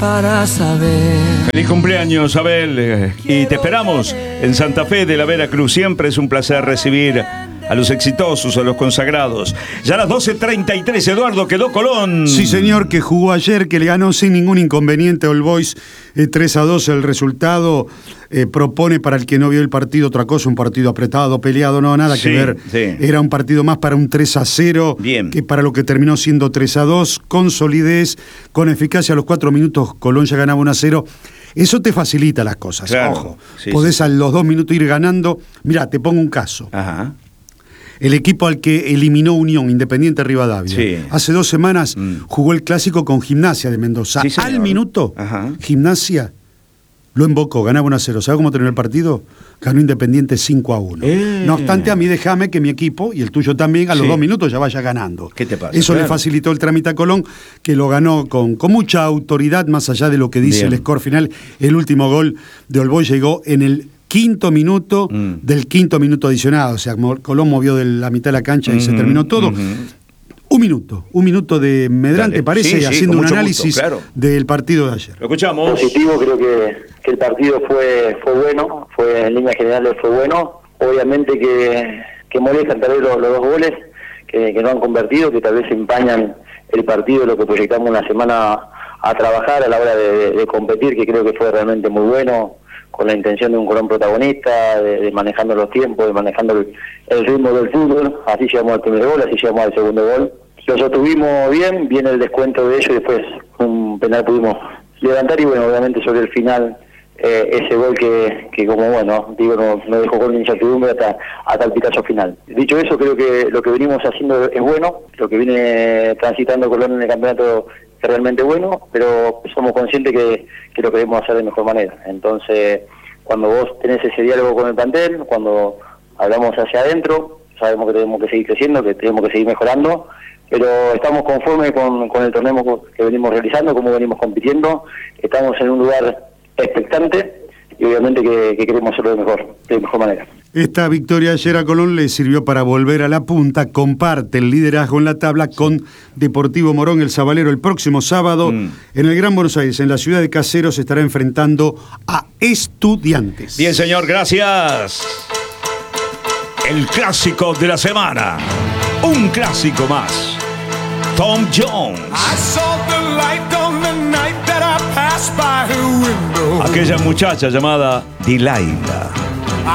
para saber. Feliz cumpleaños, Abel. Y te esperamos en Santa Fe de la Veracruz. Siempre es un placer recibir a los exitosos, a los consagrados. Ya a las 12:33, Eduardo, quedó Colón. Sí, señor, que jugó ayer, que le ganó sin ningún inconveniente a All Boys 3-2. El resultado propone para el que no vio el partido otra cosa, un partido apretado, peleado, no, nada que ver. Sí. Era un partido más para un 3-0 que para lo que terminó siendo 3-2, con solidez, con eficacia. A los 4 minutos Colón ya ganaba 1-0. Eso te facilita las cosas, claro. Ojo. Sí, podés sí. a los 2 minutos ir ganando. Mirá, te pongo un caso. Ajá. El equipo al que eliminó Unión, Independiente Rivadavia, Sí. hace 2 semanas jugó el clásico con Gimnasia de Mendoza. Sí, señor. Al minuto, Ajá. Gimnasia lo embocó, ganaba 1-0. ¿Sabe cómo terminó el partido? Ganó Independiente 5-1. No obstante, a mí déjame que mi equipo, y el tuyo también, a los 2 minutos ya vaya ganando. ¿Qué te pasa? Eso Claro. le facilitó el trámite a Colón, que lo ganó con mucha autoridad, más allá de lo que dice Bien. el score final. El último gol de All Boys llegó en el 5º minuto del 5º minuto adicionado. O sea, Colón movió de la mitad de la cancha y se terminó todo. Un minuto de Medrante, Dale. parece, Sí, haciendo con un mucho análisis gusto, claro. del partido de ayer. Lo escuchamos. Positivo, creo que el partido fue bueno, en líneas generales fue bueno. Obviamente que molestan tal vez los 2 goles que no han convertido, que tal vez empañan el partido, lo que proyectamos una semana a trabajar a la hora de competir, que creo que fue realmente muy bueno, con la intención de un Colón protagonista, de manejando los tiempos, de manejando el ritmo del fútbol. Así llegamos al primer gol, así llegamos al segundo gol. Lo sostuvimos bien, viene el descuento de ellos y después un penal pudimos levantar y bueno, obviamente sobre el final ese gol que como bueno, digo, no dejó con incertidumbre hasta el pitazo final. Dicho eso, creo que lo que venimos haciendo es bueno, lo que viene transitando Colón en el campeonato es realmente bueno, pero somos conscientes que lo queremos hacer de mejor manera. Entonces, cuando vos tenés ese diálogo con el plantel, cuando hablamos hacia adentro, sabemos que tenemos que seguir creciendo, que tenemos que seguir mejorando, pero estamos conformes con el torneo que venimos realizando, cómo venimos compitiendo, estamos en un lugar expectante y obviamente que queremos hacerlo de mejor manera. Esta victoria ayer a Colón le sirvió para volver a la punta, comparte el liderazgo en la tabla con Deportivo Morón, el Sabalero. El próximo sábado en el Gran Buenos Aires, en la ciudad de Caseros, se estará enfrentando a Estudiantes. Bien, señor, gracias. El clásico de la semana. Un clásico más. Tom Jones. Aquella muchacha llamada Delilah.